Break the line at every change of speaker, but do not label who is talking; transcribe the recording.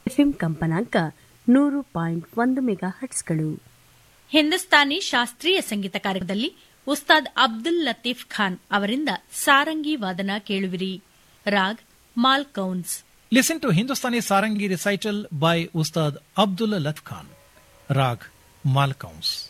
FM ಕಂಪನಾಂಕ 100.1 ಮೆಗಾಹರ್ಟ್ಸ್ಗಳು.
ಹಿಂದೂಸ್ತಾನಿ ಶಾಸ್ತ್ರೀಯ ಸಂಗೀತ ಕಾರ್ಯಕ್ರಮದಲ್ಲಿ ಉಸ್ತಾದ್ ಅಬ್ದುಲ್ ಲತೀಫ್ ಖಾನ್ ಅವರಿಂದ ಸಾರಂಗಿ ವಾದನ ಕೇಳುವಿರಿ. Raag Malkauns.
Listen to Hindustani Sarangi recital by Ustad Abdul Latif Khan. Rag Malkauns.